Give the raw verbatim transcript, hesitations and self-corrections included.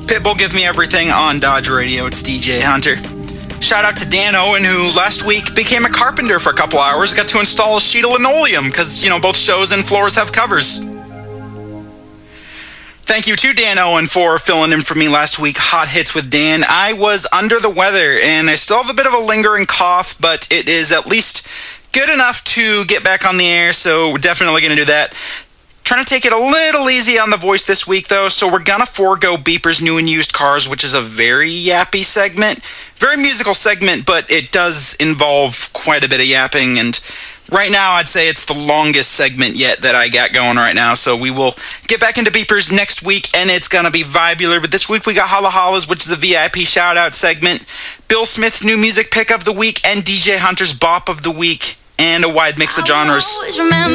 Pitbull Give Me Everything on Dodge Radio. It's D J Hunter. Shout out to Dan Owen, who last week became a carpenter for a couple hours, got to install a sheet of linoleum, because, you know, both shows and floors have covers. Thank you to Dan Owen for filling in for me last week. Hot Hits with Dan. I was under the weather, and I still have a bit of a lingering cough, but it is at least good enough to get back on the air, so we're definitely going to do that. Trying to take it a little easy on the voice this week, though, so we're going to forego Beeper's New and Used Cars, which is a very yappy segment. Very musical segment, but it does involve quite a bit of yapping, and right now I'd say it's the longest segment yet that I got going right now, so we will get back into Beepers next week, and it's going to be vibular. But this week we got Holla Hollas, which is the V I P shout-out segment, Bill Smith's new music pick of the week, and D J Hunter's bop of the week, and a wide mix of genres.